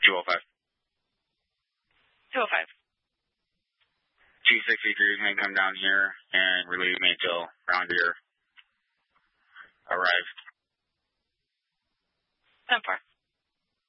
205. 205. 263 may come down here and relieve me until ground gear arrives